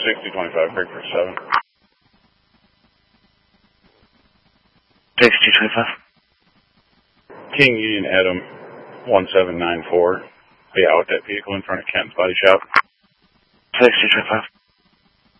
6025, Frankfurt 7. 6225. King Union Adam 1794. Be out with that vehicle in front of Ken's Body Shop. 6225.